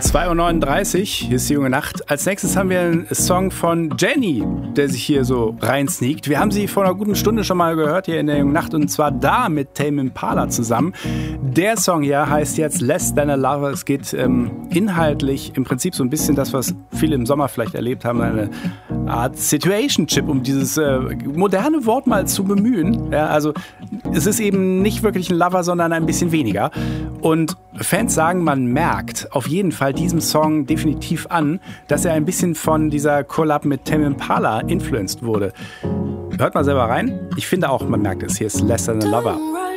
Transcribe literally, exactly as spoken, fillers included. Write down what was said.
zwei Uhr neununddreißig, hier ist die junge Nacht. Als nächstes haben wir einen Song von Jenny, der sich hier so reinsneakt. Wir haben sie vor einer guten Stunde schon mal gehört hier in der jungen Nacht und zwar da mit Tame Impala zusammen. Der Song hier heißt jetzt Less Than a Lover. Es geht ähm, inhaltlich im Prinzip so ein bisschen das, was viele im Sommer vielleicht erlebt haben, eine Art Situationship, um dieses äh, moderne Wort mal zu bemühen. Ja, also es ist eben nicht wirklich ein Lover, sondern ein bisschen weniger. Und Fans sagen, man merkt auf jeden Fall diesem Song definitiv an, dass er ein bisschen von dieser Collab mit Tame Impala influenced wurde. Hört mal selber rein. Ich finde auch, man merkt es. Hier ist Less Than a Lover.